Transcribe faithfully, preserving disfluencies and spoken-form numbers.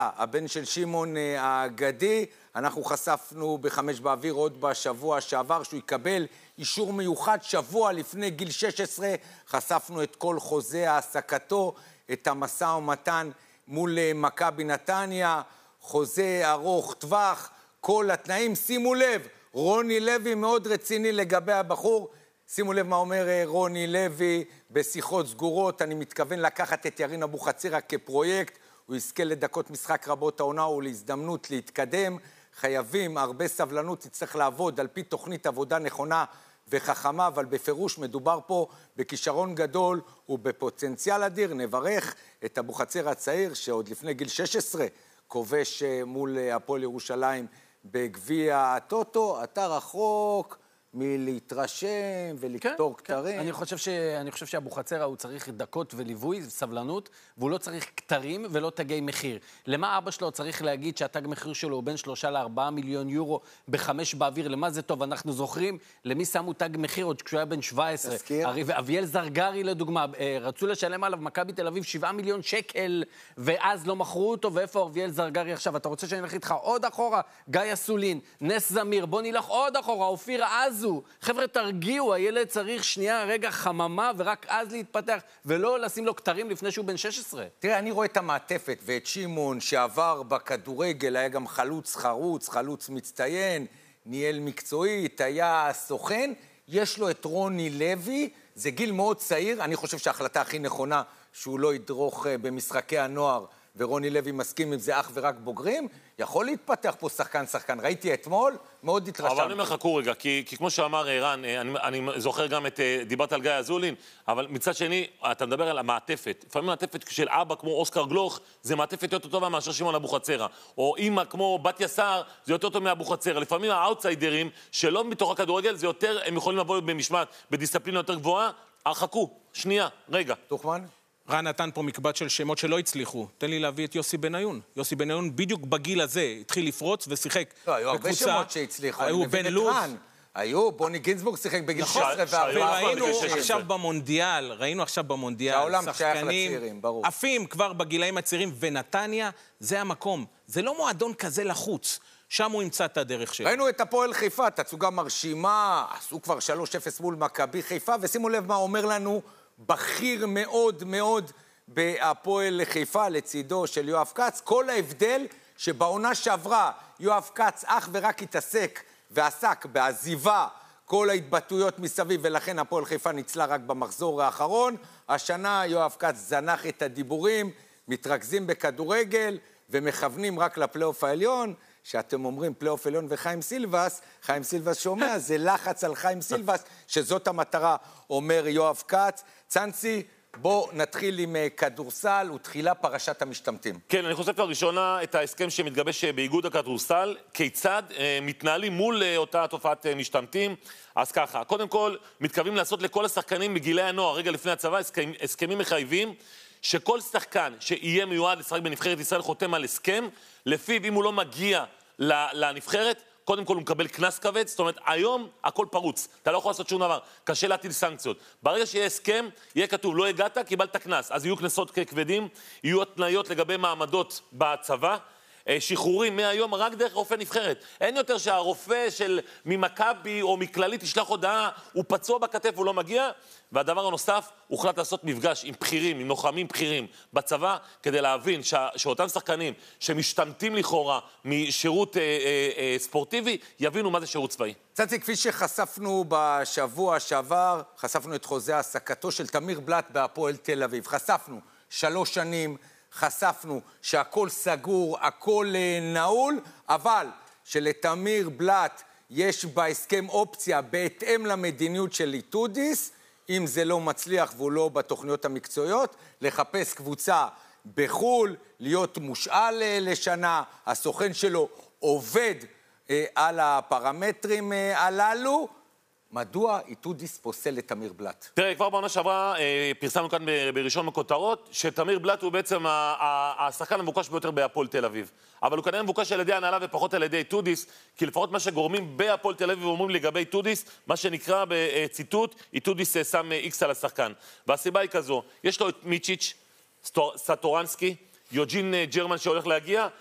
הבן של שמעון האגדי, אנחנו חשפנו בחמש באוויר עוד בשבוע שעבר שהוא יקבל אישור מיוחד שבוע לפני גיל שש עשרה, חשפנו את כל חוזה העסקתו, את המשא ומתן מול מכבי נתניה, חוזה ארוך טווח, כל התנאים. שימו לב, רוני לוי מאוד רציני לגבי הבחור, שימו לב מה אומר רוני לוי בשיחות סגורות, אני מתכוון לקחת את ירין אבוחצירא כפרויקט, הוא יזכה לדקות משחק רבות העונה ולהזדמנות להתקדם, חייבים הרבה סבלנות, תצטרך לעבוד על פי תוכנית עבודה נכונה וחכמה, אבל בפירוש מדובר פה בכישרון גדול ובפוטנציאל אדיר. נברך את אבוחצירא הצעיר שעוד לפני גיל שש עשרה כובש מול הפועל ירושלים בגביע הטוטו, אתה רחוק מלהתרשם ולקטור כן, כתרים. כן. אני חושב ש... אני חושב שאבוחצירא הוא צריך דקות וליווי, סבלנות, והוא לא צריך כתרים ולא תגי מחיר. למה אבא שלו צריך להגיד שהתג מחיר שלו הוא בין שלושה לארבעה מיליון יורו בחמש באוויר? למה זה טוב? אנחנו זוכרים למי שמו תג מחיר עוד כשהוא היה בן שבע עשרה. תזכיר. הרי אביאל זרגרי לדוגמה, רצו לשלם עליו מכבי תל אביב שבעה מיליון שקל, ואז לא מכרו אותו, ואיפה אביאל זרגרי עכשיו? אתה רוצה שאני אלך איתך עוד אחורה? גיא אסולין, נס זמיר, בוא נלך עוד אחורה, אופיר עז. חבר'ה, תרגיעו, הילד צריך שנייה, רגע, חממה, ורק אז להתפתח, ולא לשים לו כתרים לפני שהוא בן שש עשרה. תראה, אני רואה את המעטפת, ואת שמעון שעבר בכדורגל, היה גם חלוץ חרוץ, חלוץ מצטיין, ניהל מקצועית, היה סוכן, יש לו את רוני לוי, זה גיל מאוד צעיר, אני חושב שההחלטה הכי נכונה, שהוא לא ידרוך במשחקי הנוער, ורוני לוי מסכים עם זה אך ורק בוגרים, יכול להתפתח פה שחקן שחקן. ראיתי אתמול, מאוד התרשמתי. אבל אני אומר חכו רגע, כי, כי כמו שאמר ערן, אני, אני זוכר גם את, דיברת על גיא אזולין, אבל מצד שני, אתה מדבר על המעטפת. לפעמים מעטפת של אבא כמו אוסקר גלוך, זה מעטפת יותר טובה מאשר שמעון אבוחצירא. או אמא כמו בתיה סער, זה יותר טוב מאבוחצירא. לפעמים האוטסיידרים, שלא מתוך הכדורגל, זה יותר, הם יכולים לבוא במשמעת, בדיסציפלינה יותר גבוהה. חכו, שנייה, רגע. תוכמן? רן נתן פה מקבץ של שמות שלא הצליחו. תן לי להביא את יוסי בניון. יוסי בניון בדיוק בגיל הזה התחיל לפרוץ ושיחק. לא, היו הרבה שמות שהצליחו. היו בן לוז. היו, בוני גינסבורג שיחק בגיל שש עשרה וארבע. וראינו עכשיו במונדיאל, ראינו עכשיו במונדיאל, שחקנים עפים כבר בגילאים הצעירים, ונתניה, זה המקום. זה לא מועדון כזה לחוץ. שם הוא ימצא את הדרך שלו. ראינו את הפועל חיפה, תצוגה מרשימה, עשו כבר שלוש אפס מול מכבי חיפה, ושימו לב מה אומר לנו בכיר מאוד מאוד בהפועל חיפה לצידו של יואב כץ. כל ההבדל שבעונה שעברה יואב כץ אך ורק התעסק ועסק בעזיבה כל ההתבטאויות מסביב, ולכן הפועל חיפה ניצלה רק במחזור האחרון. השנה יואב כץ זנח את הדיבורים, מתרכזים בכדורגל ומכוונים רק לפלייאוף העליון. שאתם אומרים פלייאוף עליון וחיים סילבס, חיים סילבס שומע, זה לחץ על חיים סילבס, שזאת המטרה, אומר יואב כץ. צאנצי, בוא נתחיל עם כדורסל, ותחילה פרשת המשתמטים. כן, אני חושב לראשונה את ההסכם שמתגבש באיגוד הכדורסל, כיצד אה, מתנהלים מול אה, אותה תופעת אה, משתמטים. אז ככה, קודם כל, מתכוונים לעשות לכל השחקנים מגילי הנוער, רגע לפני הצבא, הסכם, הסכמים מחייבים, שכל שחקן שיהיה מיועד לשחק בנבחרת ישראל חותם על הסכם, לפיו אם הוא לא מגיע לנבחרת, קודם כל הוא מקבל כנס כבד, זאת אומרת, היום הכל פרוץ, אתה לא יכול לעשות שום דבר, קשה להטיל סנקציות. ברגע שיהיה הסכם, יהיה כתוב, לא הגעת, קיבלת כנס, אז יהיו כנסות כבדים, יהיו התניות לגבי מעמדות בצבא, שחרורים מהיום רק דרך רופא נבחרת. אין יותר שהרופא של ממכבי או מכללית ישלח הודעה, הוא פצוע בכתף, הוא לא מגיע. והדבר הנוסף, הוחלט לעשות מפגש עם בחירים, עם לוחמים בחירים בצבא, כדי להבין ש... שאותם שחקנים שמשתמטים לכאורה משירות אה, אה, אה, ספורטיבי, יבינו מה זה שירות צבאי. צאצי, כפי שחשפנו בשבוע שעבר, חשפנו את חוזה העסקתו של תמיר בלאט בהפועל תל אביב. חשפנו שלוש שנים, חשפנו שהכל סגור, הכל נעול, אבל שלתמיר בלאט יש בהסכם אופציה בהתאם למדיניות של איטודיס, אם זה לא מצליח והוא לא בתוכניות המקצועיות, לחפש קבוצה בחול, להיות מושאל לשנה, הסוכן שלו עובד אה, על הפרמטרים אה, הללו. מדוע איטודיס פוסל את תמיר בלאט? תראה, כבר בעונה שעברה אה, פרסמנו כאן בראשון בכותרות, שתמיר בלאט הוא בעצם השחקן המבוקש ביותר בהפועל תל אביב. אבל הוא כנראה מבוקש על ידי הנהלה ופחות על ידי איטודיס, כי לפחות מה שגורמים בהפועל תל אביב אומרים לגבי איטודיס, מה שנקרא בציטוט, איטודיס שם איקס על השחקן. והסיבה היא כזו, יש לו את מיצ'יץ', סטורנסקי, יוג'ין ג'רמן שהולך להגיע,